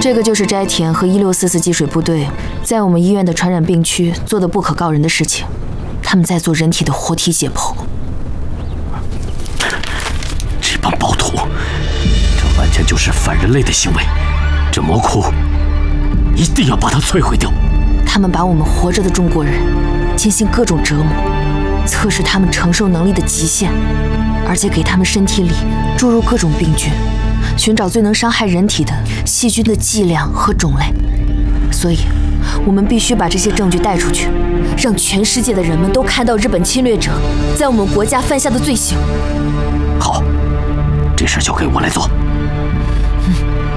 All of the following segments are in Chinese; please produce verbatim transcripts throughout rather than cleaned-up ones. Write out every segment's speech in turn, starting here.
这个就是斋田和一六四四击水部队在我们医院的传染病区做的不可告人的事情。他们在做人体的活体解剖。 这帮暴徒，这完全就是反人类的行为。这魔窟一定要把它摧毁掉。 他们把我们活着的中国人进行各种折磨，测试他们承受能力的极限，而且给他们身体里注入各种病菌，寻找最能伤害人体的细菌的剂量和种类。所以，我们必须把这些证据带出去，让全世界的人们都看到日本侵略者在我们国家犯下的罪行。 好，这事交给我来做。嗯，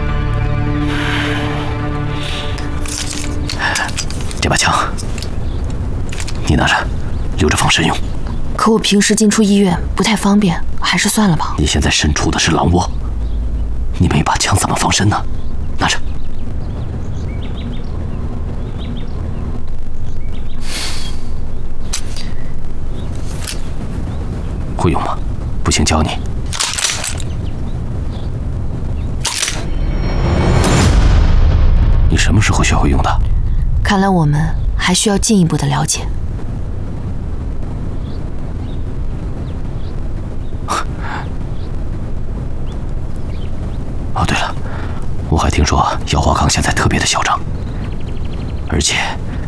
这把枪，你拿着，留着防身用。 可我平时进出医院不太方便，还是算了吧。 你现在身处的是狼窝，你没把枪怎么防身呢？拿着。会用吗？不行，教你。你什么时候学会用的？ 看来我们还需要进一步的了解。 哦，对了，我还听说姚华康现在特别的嚣张，而且